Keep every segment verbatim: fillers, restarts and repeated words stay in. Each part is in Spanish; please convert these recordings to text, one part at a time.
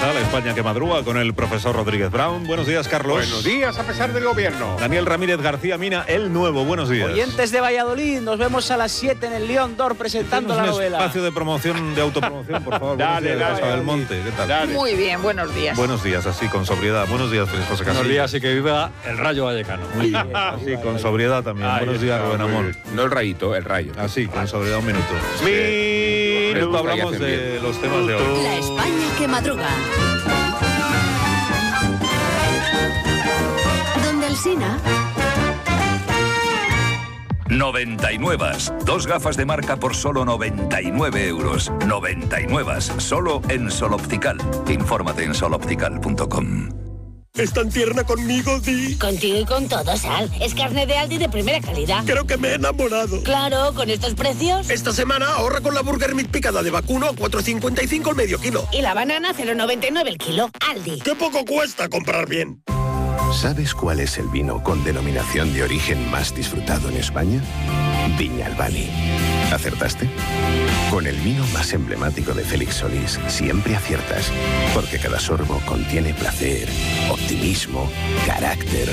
Comienza la España que madruga con el profesor Rodríguez Brown. Buenos días, Carlos. Buenos días, a pesar del gobierno. Daniel Ramírez García Mina, el nuevo. Buenos días. Oyentes de Valladolid, nos vemos a las siete en el León d'Or presentando la un novela. Espacio de promoción, de autopromoción, por favor. Dale, buenos días, dale, del Monte. ¿Qué tal? Dale. Muy bien, buenos días. Buenos días, así con sobriedad. Buenos días, Feliz José Casillas. Buenos días y que viva el Rayo Vallecano. Muy bien. Así con sobriedad también. Ahí Buenos días, está, Rubén muy Amor. bien. No el rayito, el rayo. Así, con sobriedad un minuto. Sí. Minuto, hablamos Minuto, de bien. los temas de hoy. La España que madruga. Donde Alsina. noventa y nueve. Dos gafas de marca por solo noventa y nueve euros. noventa y nueve. Solo en Sol Optical. Infórmate en sol optical punto com. ¿Es tan tierna conmigo, Di? Contigo y con todo, Sal. Es carne de Aldi de primera calidad. Creo que me he enamorado. Claro, con estos precios. Esta semana ahorra con la Burger Meat picada de vacuno a cuatro cincuenta y cinco el medio kilo. Y la banana cero noventa y nueve el kilo. Aldi. ¡Qué poco cuesta comprar bien! ¿Sabes cuál es el vino con denominación de origen más disfrutado en España? Viña Albani. ¿Acertaste? Con el vino más emblemático de Félix Solís siempre aciertas, porque cada sorbo contiene placer, optimismo, carácter.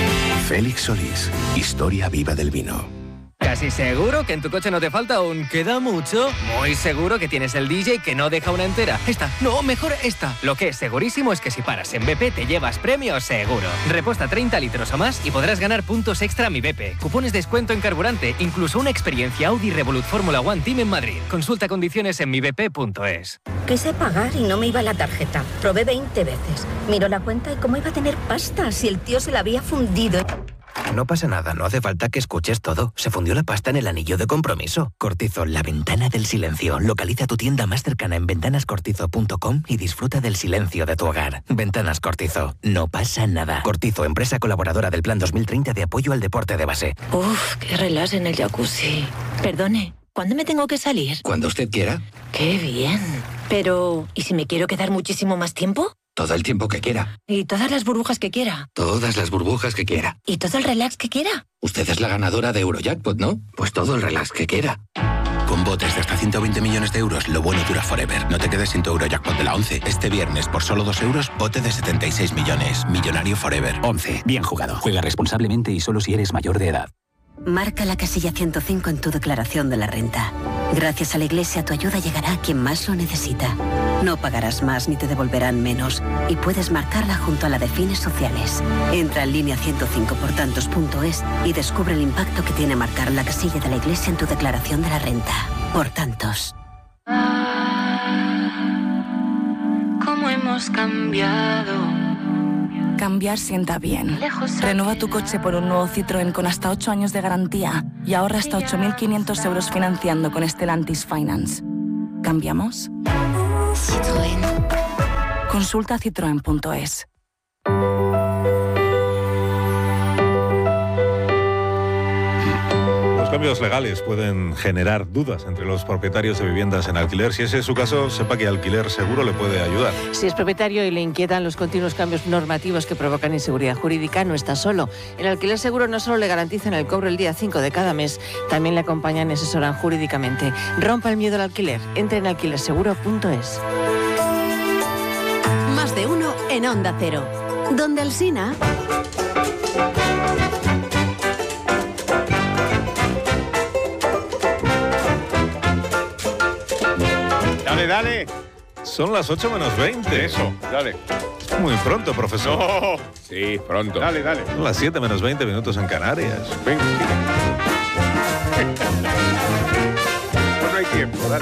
Félix Solís, historia viva del vino. ¿Casi seguro que en tu coche no te falta un queda mucho? Muy seguro que tienes el D J que no deja una entera. Esta, no, mejor esta. Lo que es segurísimo es que si paras en B P te llevas premio seguro. Reposta treinta litros o más y podrás ganar puntos extra a Mi B P. Cupones de descuento en carburante, incluso una experiencia Audi Revolut Fórmula One Team en Madrid. Consulta condiciones en mi b p punto es. Quise pagar y no me iba la tarjeta. Probé veinte veces. Miro la cuenta y cómo iba a tener pasta si el tío se la había fundido. No pasa nada, no hace falta que escuches todo. Se fundió la pasta en el anillo de compromiso. Cortizo, la ventana del silencio. Localiza tu tienda más cercana en ventanas cortizo punto com y disfruta del silencio de tu hogar. Ventanas Cortizo. No pasa nada. Cortizo, empresa colaboradora del Plan dos mil treinta de apoyo al deporte de base. Uf, qué relax en el jacuzzi. Perdone, ¿cuándo me tengo que salir? Cuando usted quiera. Qué bien. Pero, ¿y si me quiero quedar muchísimo más tiempo? Todo el tiempo que quiera. ¿Y todas las burbujas que quiera? Todas las burbujas que quiera. ¿Y todo el relax que quiera? Usted es la ganadora de Eurojackpot, ¿no? Pues todo el relax que quiera. Con botes de hasta ciento veinte millones de euros, lo bueno dura forever. No te quedes sin tu Eurojackpot de la once. Este viernes, por solo dos euros, bote de setenta y seis millones. Millonario forever. once. Bien jugado. Juega responsablemente y solo si eres mayor de edad. Marca la casilla ciento cinco en tu declaración de la renta. Gracias a la Iglesia, tu ayuda llegará a quien más lo necesita. No pagarás más ni te devolverán menos. Y puedes marcarla junto a la de fines sociales. Entra en línea ciento cinco por tantos punto es y descubre el impacto que tiene marcar la casilla de la Iglesia en tu declaración de la renta. Por tantos. ¿Cómo hemos cambiado? Cambiar sienta bien. Renueva tu coche por un nuevo Citroën con hasta ocho años de garantía y ahorra hasta ocho mil quinientos euros financiando con Stellantis Finance. ¿Cambiamos? Citroën. Consulta citroen punto es. Los cambios legales pueden generar dudas entre los propietarios de viviendas en alquiler. Si ese es su caso, sepa que Alquiler Seguro le puede ayudar. Si es propietario y le inquietan los continuos cambios normativos que provocan inseguridad jurídica, no está solo. En Alquiler Seguro no solo le garantizan el cobro el día cinco de cada mes, también le acompañan y asesoran jurídicamente. Rompa el miedo al alquiler. Entre en alquiler seguro punto es. Más de uno en Onda Cero. Donde Alsina. Dale, dale. Son las ocho menos veinte. Eso, dale. Es muy pronto, profesor. No. Sí, pronto. Dale, dale. Son las siete menos veinte minutos en Canarias. Venga. No hay tiempo, dale.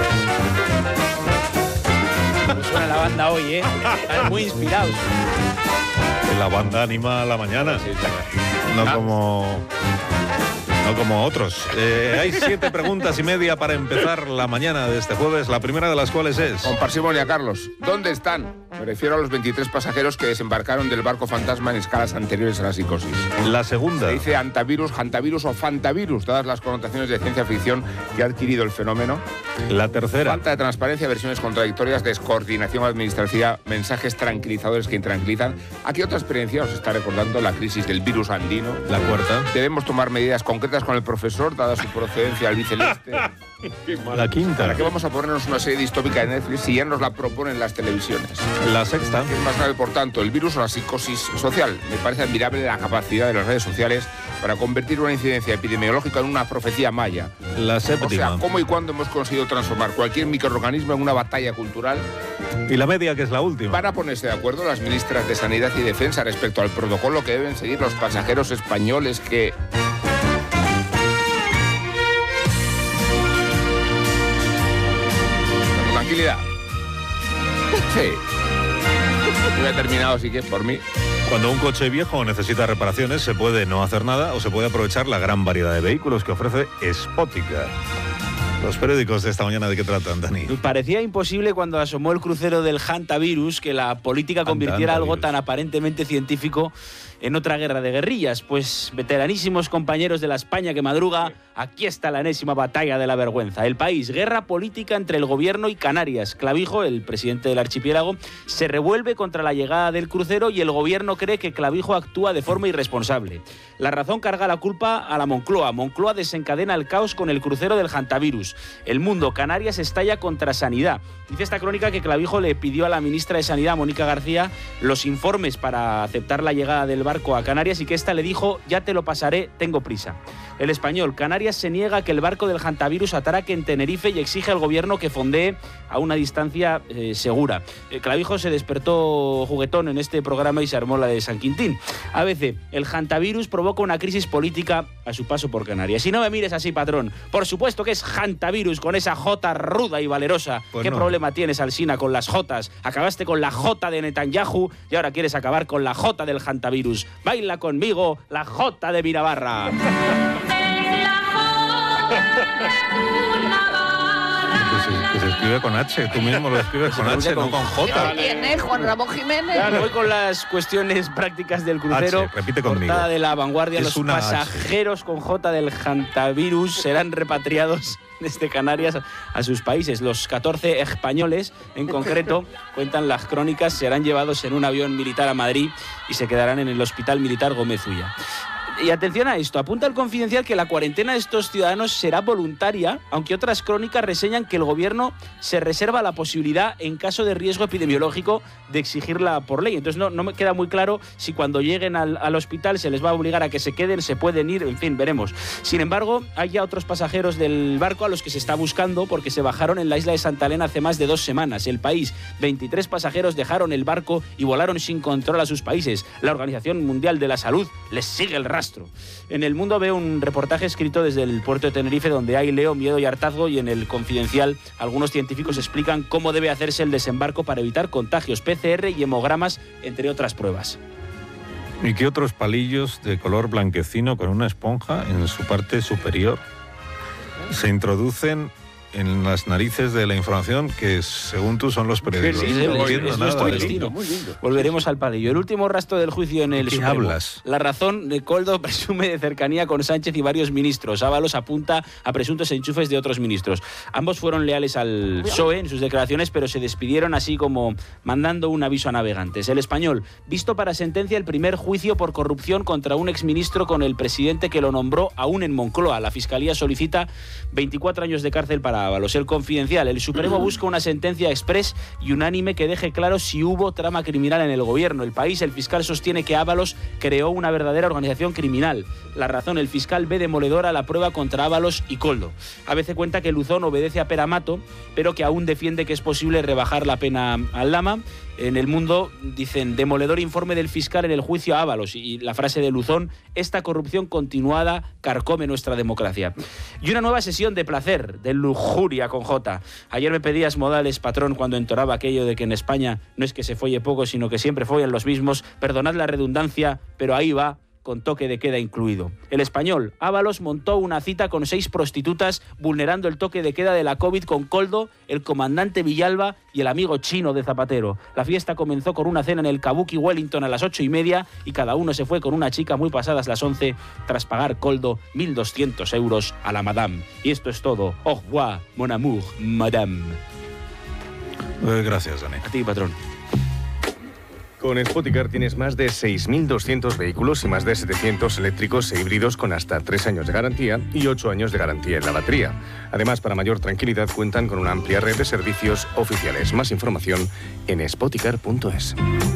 Suena la banda hoy, ¿eh? Están muy inspirados. La banda anima a la mañana. Sí, no como... No como otros. Eh, hay siete preguntas y media para empezar la mañana de este jueves, la primera de las cuales es... Con parsimonia, Carlos. ¿Dónde están? Me refiero a los veintitrés pasajeros que desembarcaron del barco fantasma en escalas anteriores a la psicosis. La segunda. Se dice antavirus, hantavirus o fantavirus, dadas las connotaciones de ciencia ficción que ha adquirido el fenómeno. La tercera. Falta de transparencia, versiones contradictorias, descoordinación administrativa, mensajes tranquilizadores que intranquilizan. ¿A qué otra experiencia os está recordando la crisis del virus andino? La cuarta. Debemos tomar medidas concretas secretas con el profesor, dada su procedencia albiceleste. La quinta. ¿Para qué vamos a ponernos una serie distópica de Netflix si ya nos la proponen las televisiones? La sexta. Es más grave, por tanto, el virus o la psicosis social. Me parece admirable la capacidad de las redes sociales para convertir una incidencia epidemiológica en una profecía maya. La séptima. O sea, ¿cómo y cuándo hemos conseguido transformar cualquier microorganismo en una batalla cultural? Y la media, que es la última. Van a ponerse de acuerdo las ministras de Sanidad y Defensa respecto al protocolo que deben seguir los pasajeros españoles que... Tranquilidad. Sí. Yo he terminado, así que por mí. Cuando un coche viejo necesita reparaciones, se puede no hacer nada o se puede aprovechar la gran variedad de vehículos que ofrece Spótica. Los periódicos de esta mañana, ¿de qué tratan, Dani? Parecía imposible cuando asomó el crucero del Hantavirus que la política convirtiera Anta, algo Hantavirus. tan aparentemente científico en otra guerra de guerrillas. Pues, veteranísimos compañeros de la España que madruga, aquí está la enésima batalla de la vergüenza. El País, guerra política entre el gobierno y Canarias. Clavijo, el presidente del archipiélago, se revuelve contra la llegada del crucero y el gobierno cree que Clavijo actúa de forma irresponsable. La razón carga la culpa a la Moncloa. Moncloa desencadena el caos con el crucero del Hantavirus. El Mundo, Canarias estalla contra Sanidad. Dice esta crónica que Clavijo le pidió a la ministra de Sanidad, Mónica García, los informes para aceptar la llegada del barco a Canarias y que ésta le dijo, ya te lo pasaré, tengo prisa. El Español, Canarias se niega a que el barco del Hantavirus atraque en Tenerife y exige al gobierno que fondee a una distancia eh, segura. Eh, Clavijo se despertó juguetón en este programa y se armó la de San Quintín. A B C, el Hantavirus provoca una crisis política a su paso por Canarias. Y no me mires así, patrón. Por supuesto que es Hantavirus con esa J ruda y valerosa. Pues ¿Qué no. problema tienes, Alsina, con las Jotas? Acabaste con la J de Netanyahu y ahora quieres acabar con la J del Hantavirus. Baila conmigo la J de Mirabarra. Que se, que se escribe con H, tú mismo lo escribes con H, no con J. ¿Quién es Juan Ramón Jiménez? Claro, voy con las cuestiones prácticas del crucero. H, repite conmigo. Portada de La Vanguardia. Es Los una pasajeros con J del Hantavirus serán repatriados desde Canarias a sus países. Los catorce españoles, en concreto, cuentan las crónicas, serán llevados en un avión militar a Madrid y se quedarán en el Hospital Militar Gómez Ulla. Y atención a esto, apunta el Confidencial que la cuarentena de estos ciudadanos será voluntaria, aunque otras crónicas reseñan que el gobierno se reserva la posibilidad, en caso de riesgo epidemiológico, de exigirla por ley. Entonces no, no me queda muy claro si cuando lleguen al, al hospital se les va a obligar a que se queden, se pueden ir, en fin, veremos. Sin embargo, hay ya otros pasajeros del barco a los que se está buscando porque se bajaron en la isla de Santa Elena hace más de dos semanas. El País, veintitrés pasajeros dejaron el barco y volaron sin control a sus países. La Organización Mundial de la Salud les sigue el rastro. En El Mundo veo un reportaje escrito desde el puerto de Tenerife donde hay leo, miedo y hartazgo, y en el Confidencial algunos científicos explican cómo debe hacerse el desembarco para evitar contagios, P C R y hemogramas, entre otras pruebas. ¿Y qué otros palillos de color blanquecino con una esponja en su parte superior se introducen en las narices de la información que, según tú, son los periódicos? Sí, sí, no es, entiendo es nada nuestro de destino. esto. Muy lindo. Volveremos al palillo. El último rastro del juicio en el ¿De qué Supremo. hablas? La razón de Coldo presume de cercanía con Sánchez y varios ministros. Ábalos apunta a presuntos enchufes de otros ministros. Ambos fueron leales al P S O E en sus declaraciones, pero se despidieron así como mandando un aviso a navegantes. El Español, visto para sentencia el primer juicio por corrupción contra un exministro con el presidente que lo nombró aún en Moncloa. La Fiscalía solicita veinticuatro años de cárcel para Ábalos. El Confidencial, el Supremo busca una sentencia exprés y unánime que deje claro si hubo trama criminal en el gobierno. El País, el fiscal sostiene que Ábalos creó una verdadera organización criminal. La razón, el fiscal ve demoledora la prueba contra Ábalos y Coldo. A veces cuenta que Luzón obedece a Peramato, pero que aún defiende que es posible rebajar la pena al Lama. En El Mundo dicen, demoledor informe del fiscal en el juicio a Ábalos, y la frase de Luzón, esta corrupción continuada carcome nuestra democracia. Y una nueva sesión de placer, de lujuria con J. Ayer me pedías modales, patrón, cuando entonaba aquello de que en España no es que se folle poco, sino que siempre follan los mismos. Perdonad la redundancia, pero ahí va, con toque de queda incluido. El Español, Ábalos montó una cita con seis prostitutas vulnerando el toque de queda de la COVID con Coldo, el comandante Villalba y el amigo chino de Zapatero. La fiesta comenzó con una cena en el Kabuki Wellington a las ocho y media y cada uno se fue con una chica muy pasadas las once tras pagar Coldo mil doscientos euros a la madame. Y esto es todo. Au revoir, mon amour, madame. Eh, gracias, Dani. A ti, patrón. Con Spoticar tienes más de seis mil doscientos vehículos y más de setecientos eléctricos e híbridos con hasta tres años de garantía y ocho años de garantía en la batería. Además, para mayor tranquilidad, cuentan con una amplia red de servicios oficiales. Más información en spoticar punto es.